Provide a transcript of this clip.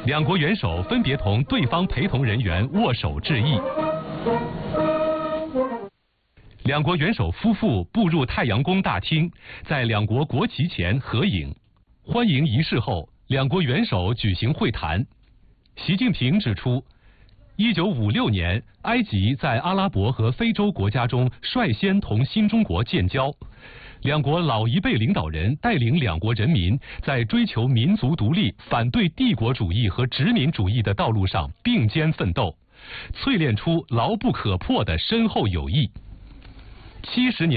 两国元首分别同对方陪同人员握手致意。两国元首夫妇步入太阳宫大厅，在两国国旗前合影。欢迎仪式后，两国元首举行会谈。习近平指出，1956年，埃及在阿拉伯和非洲国家中率先同新中国建交。两国老一辈领导人带领两国人民在追求民族独立、反对帝国主义和殖民主义的道路上并肩奋斗，淬炼出牢不可破的深厚友谊。70年。